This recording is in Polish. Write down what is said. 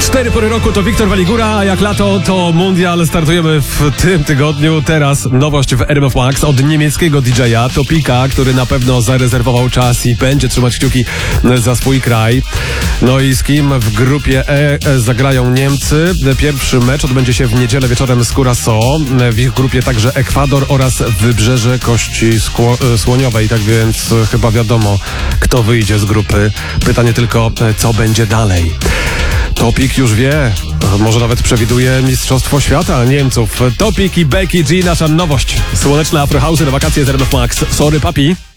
4 pory roku to Wiktor Waligura, a jak lato to mundial. Startujemy w tym tygodniu. Teraz nowość w RMF Max od niemieckiego DJ-a Topika, który na pewno zarezerwował czas i będzie trzymać kciuki za swój kraj. No i z kim w grupie E zagrają Niemcy. Pierwszy mecz odbędzie się w niedzielę wieczorem z Curaçao. W ich grupie także Ekwador oraz Wybrzeże Kości Słoniowej. Tak więc chyba wiadomo, kto wyjdzie z grupy. Pytanie tylko, co będzie dalej. Topik już wie, może nawet przewiduje Mistrzostwo Świata Niemców. Topik i Becky G, nasza nowość. Słoneczne Afro House na wakacje z RMF Max. Sorry, papi.